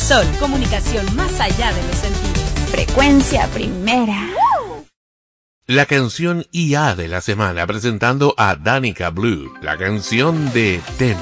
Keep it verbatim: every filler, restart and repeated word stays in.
Sol, comunicación más allá de los sentidos. Frecuencia primera. La canción I A de la semana, presentando a Danica Blue, la canción de Ten.